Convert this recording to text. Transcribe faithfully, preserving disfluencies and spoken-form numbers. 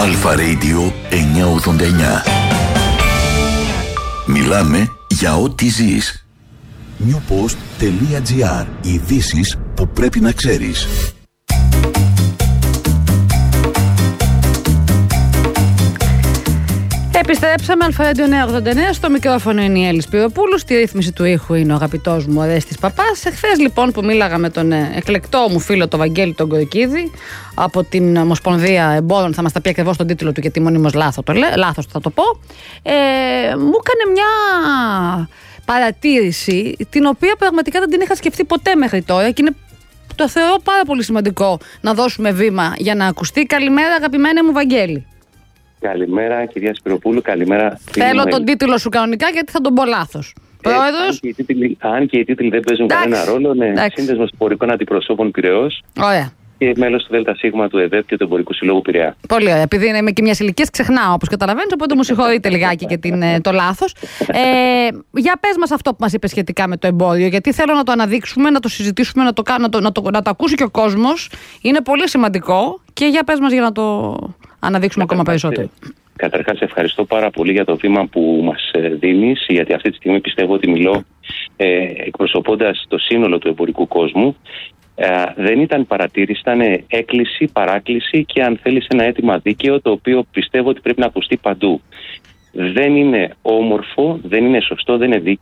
Αλφα Radio εννιακόσια ογδόντα εννιά. Μιλάμε για ό,τι ζεις. newpost.gr. Ειδήσεις που πρέπει να ξέρεις. Επιστρέψαμε, Αλφα Radio εννιακόσια ογδόντα εννιά. Στο μικρόφωνο είναι η Έλλη Σπυροπούλου. Στη ρύθμιση του ήχου είναι ο αγαπητός μου Ορέστης Παπάς. Εχθές λοιπόν που μίλαγα με τον εκλεκτό μου φίλο τον Βαγγέλη τον Κορκίδη από την Ομοσπονδία Εμπόρων, θα μας τα πει ακριβώς τον τίτλο του γιατί μονίμως λάθος, το λέ, λάθος θα το πω, ε, μου έκανε μια παρατήρηση την οποία πραγματικά δεν την είχα σκεφτεί ποτέ μέχρι τώρα και είναι, το θεωρώ πάρα πολύ σημαντικό να δώσουμε βήμα για να ακουστεί. Καλημέρα αγαπημένε μου Βαγγέλη. Καλημέρα κυρία Σπυροπούλου, καλημέρα. Θέλω τον τίτλο σου κανονικά γιατί θα τον πω λάθος. Ε, αν, και τίτλοι, αν και οι τίτλοι δεν παίζουν Ντάξει. κανένα ρόλο, ναι. Σύνδεσμος Εμπορικών Αντιπροσώπων Πειραιώς. Ωραία. Και μέλος του ΔΣ του ΕΔΕΠ και του Εμπορικού Συλλόγου Πειραιά. Πολύ ωραία. Επειδή είμαι και μια ηλικία, ξεχνάω όπως καταλαβαίνεις, οπότε μου συγχωρείτε λιγάκι και την, το λάθος. Ε, για πες μας αυτό που μας είπες σχετικά με το εμπόριο, γιατί θέλω να το αναδείξουμε, να το συζητήσουμε, να το, να το, να το, να το ακούσει και ο κόσμος. Είναι πολύ σημαντικό και για πες μας για να το αναδείξουμε ακόμα περισσότερο. Καταρχάς, ευχαριστώ πάρα πολύ για το βήμα που μας δίνεις, γιατί αυτή τη στιγμή πιστεύω ότι μιλώ ε, εκπροσωπώντας το σύνολο του εμπορικού κόσμου. Ε, δεν ήταν παρατήρηση, ήταν έκκληση, παράκληση και αν θέλεις ένα αίτημα δίκαιο, το οποίο πιστεύω ότι πρέπει να ακουστεί παντού. Δεν είναι όμορφο, δεν είναι σωστό, δεν είναι δίκαιο